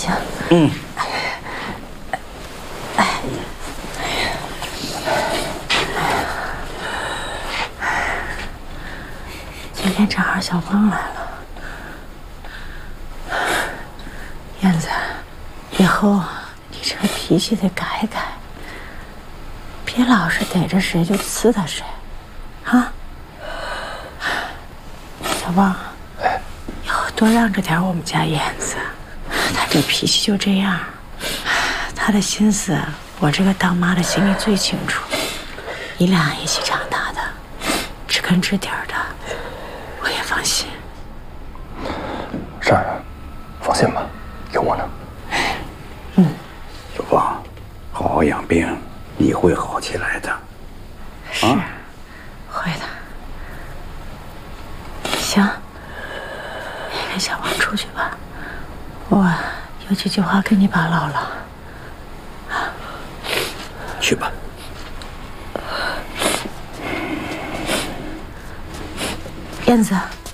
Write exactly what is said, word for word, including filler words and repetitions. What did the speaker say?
行。 嗯。 哎。今天正好小芳来了。燕子，以后你这个脾气得改改，别老是逮着谁就呲他谁，啊？小芳，以后多让着点我们家燕子，她这脾气就这样，她的心思我这个当妈的心里最清楚。你俩一起长大的，知根知底的，我也放心。 是啊，放心吧，有我呢。 嗯， 小芳，好好养病，你会好起来的。 是，啊、会的。行，你跟小王出去吧，我有几句话跟你爸唠唠。啊， 去吧。 燕子。